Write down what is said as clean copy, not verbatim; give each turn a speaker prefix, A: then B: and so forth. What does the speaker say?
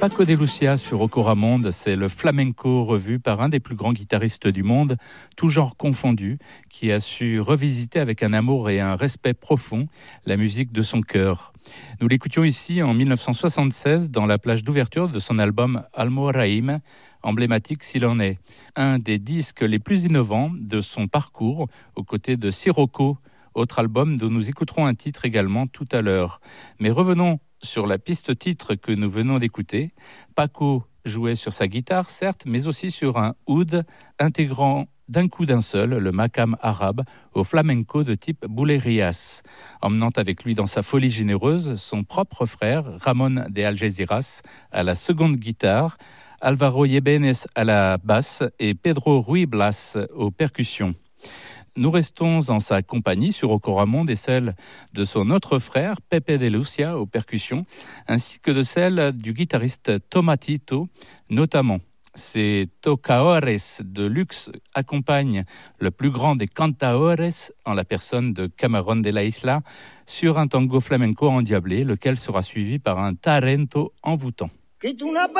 A: Paco de Lucia sur Ocoramonde, c'est le flamenco revu par un des plus grands guitaristes du monde, tout genre confondu, qui a su revisiter avec un amour et un respect profond la musique de son cœur. Nous l'écoutions ici en 1976 dans la plage d'ouverture de son album Almoraïm, emblématique s'il en est. Un des disques les plus innovants de son parcours, aux côtés de Sirocco, autre album dont nous écouterons un titre également tout à l'heure. Mais revenons sur la piste titre que nous venons d'écouter. Paco jouait sur sa guitare, certes, mais aussi sur un oud intégrant d'un coup d'un seul le makam arabe au flamenco de type boulerias, emmenant avec lui dans sa folie généreuse son propre frère Ramon de Algeciras à la seconde guitare, Alvaro Yebenes à la basse et Pedro Ruy Blas aux percussions. Nous restons en sa compagnie sur Ocoramonde et celle de son autre frère, Pepe de Lucia, aux percussions, ainsi que de celle du guitariste Tomatito, notamment. Ces tocaores de luxe accompagnent le plus grand des cantaores, en la personne de Camarón de la Isla, sur un tango flamenco endiablé, lequel sera suivi par un tarento envoûtant.